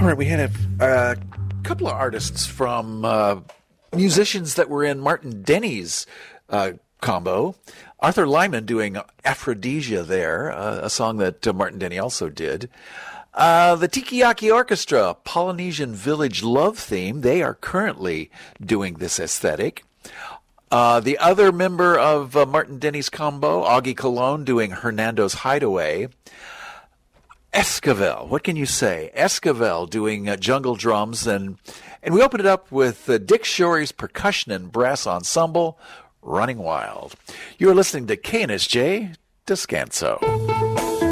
All right, we had a couple of artists from musicians that were in Martin Denny's combo. Arthur Lyman doing Aphrodisia there, a song that Martin Denny also did. The Tikiyaki Orchestra, Polynesian Village Love Theme, they are currently doing this aesthetic. The other member of Martin Denny's combo, Augie Cologne, doing Hernando's Hideaway. Esquivel, what can you say? Esquivel doing jungle drums, and we opened it up with Dick Shore's percussion and brass ensemble, Running Wild. You're listening to KNSJ Descanso.